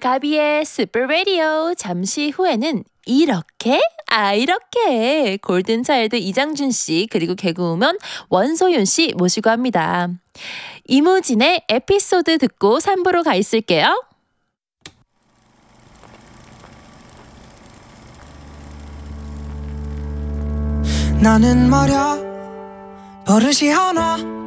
가비의 슈퍼 라디오 잠시 후에는 이렇게 이렇게 골든차일드 이장준 씨 그리고 개그우먼 원소윤 씨 모시고 합니다. 이무진의 에피소드 듣고 3부로 가 있을게요. 나는 말야 버릇이 하나